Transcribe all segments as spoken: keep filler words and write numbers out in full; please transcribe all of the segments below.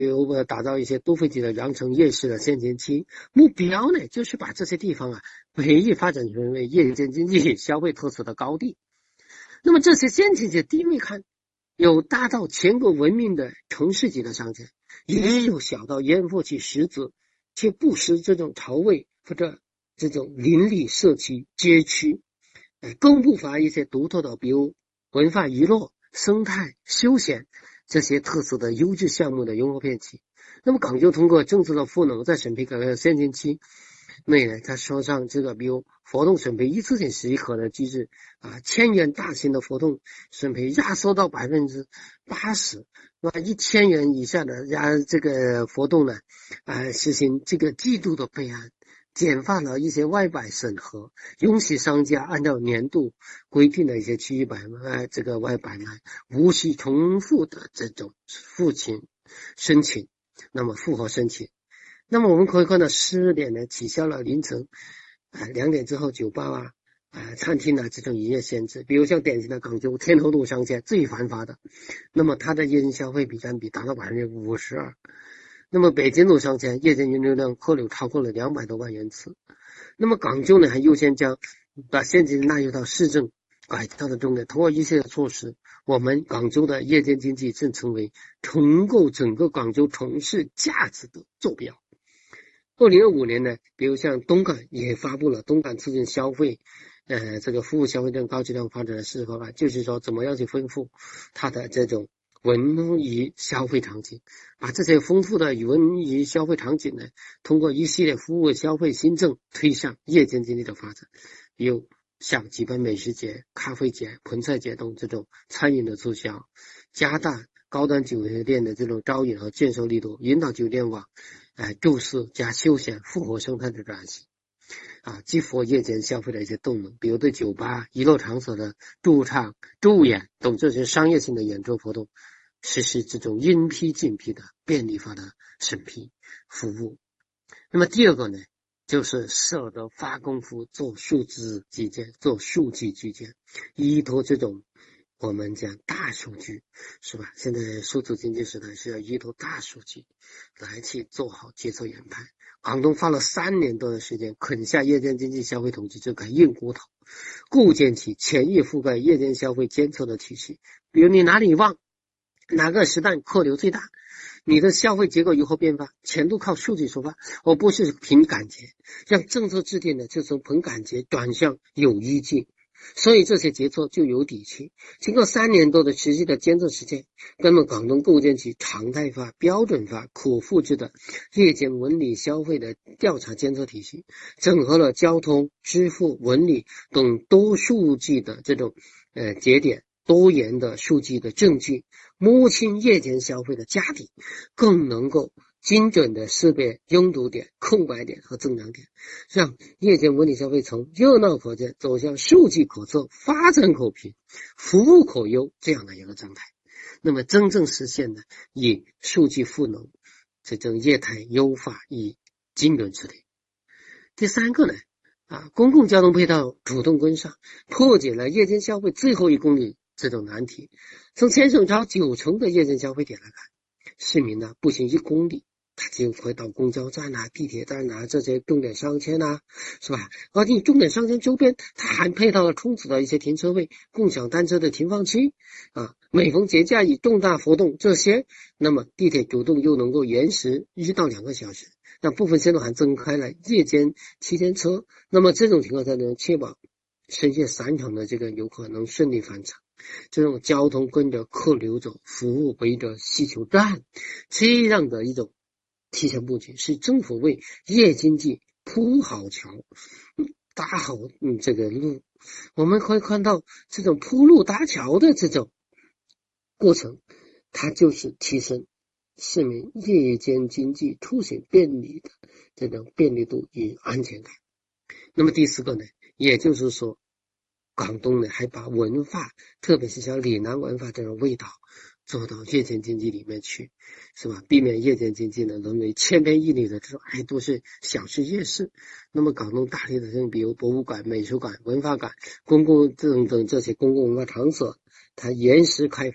比如我打造一些多媒体的羊城夜市的先前期，目标呢就是把这些地方啊培育发展成为夜间经济消费特色的高地。那么这些先前期低位看，有大到全国闻名的城市级的商圈，也有小到烟火气十足却不失这种潮味或者这种邻里社区街区，哎，更不乏一些独特的，比如文化娱乐、生态、休闲这些特色的优质项目的融合片区。那么港九通过政策的赋能，在审批改革先行期内呢，它说上这个比如活动审批一次性许可的机制啊，千元大型的活动审批压缩到百分之八十，那一千元以下的压这个活动呢，啊，实行这个季度的备案。简化了一些外摆审核，允许商家按照年度规定的一些区域摆卖，这个外摆卖无需重复的这种复请申请，那么复核申请。那么我们可以看到十二点呢取消了凌晨啊两点之后酒吧啊啊餐厅啊这种营业限制，比如像典型的港九天后路商圈最繁华的，那么它的夜间消费比占比达到百分之五十二。那么北京路商圈夜间人流量客流超过了两百多万人次。那么港九呢还优先将把现金纳入到市政改造的重点，通过一系列措施，我们港九的夜间经济正成为重构整个港九城市价值的坐标。二零二五年呢，比如像东莞也发布了东莞促进消费呃这个服务消费证高质量发展的示范方案，就是说怎么样去丰富它的这种文娱消费场景，把这些丰富的文娱消费场景呢，通过一系列服务消费新政推向夜间经济的发展，比如像举办美食节、咖啡节、盆菜节等这种餐饮的促销，加大高端酒店的这种招引和建设力度，引导酒店网呃住宿加休闲复合生态的转型。啊，激活夜间消费的一些动能，比如对酒吧、娱乐场所的驻唱、驻演等这些商业性的演出活动，实施这种应批尽批的便利化的审批服务。那么第二个呢，就是舍得发功夫做数字基建，做数据基建，依托这种我们讲大数据，是吧？现在数字经济时代是要依托大数据来去做好决策研判。广东花了三年多的时间啃下夜间经济消费统计这块硬骨头，构建起全域覆盖夜间消费监测的体系。比如你哪里旺，哪个时段客流最大，你的消费结构如何变化，全都靠数据出发，而不是凭感觉。让政策制定的就从凭感觉转向有依据，所以这些决策就有底气。经过三年多的持续的监测实践，那么广东构建起常态化、标准化、可复制的夜间文旅消费的调查监测体系，整合了交通、支付、文旅等多数据的这种呃节点，多元的数据的证据，摸清夜间消费的家底，更能够精准的识别拥堵点、空白点和增长点，让夜间文旅消费从热闹可见走向数据可测、发展可评、服务可优这样的一个状态。那么真正实现的以数据赋能这种业态优化与精准治理。第三个呢，啊，公共交通配套主动跟上，破解了夜间消费最后一公里这种难题。从全省超九成的夜间消费点来看，市民呢步行一公里，他就会到公交站啊、地铁站啊这些重点商圈啊，是吧？而你重点商圈周边，它还配套了充足的一些停车位、共享单车的停放区啊。每逢节假日、重大活动这些，那么地铁主动又能够延时一到两个小时。那部分线路还增开了夜间七天车，那么这种情况下能确保深夜散场的这个游客能顺利返场。这种交通跟着客流走，服务围着需求站，这样的一种提前布局，是政府为夜经济铺好桥、搭好嗯这个路。我们可以看到，这种铺路搭桥的这种过程，它就是提升市民夜间经济出行便利的这种便利度与安全感。那么第四个呢，也就是说，广东呢还把文化，特别是像岭南文化这种味道做到夜间经济里面去，是吧？避免夜间经济呢沦为千篇一律的这种哎都是小吃夜市。那么广东大力的这种比如博物馆、美术馆、文化馆、公共等等这些公共文化场所，它延时开放，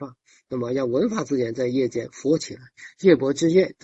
那么让文化资源在夜间活起来，夜泊之夜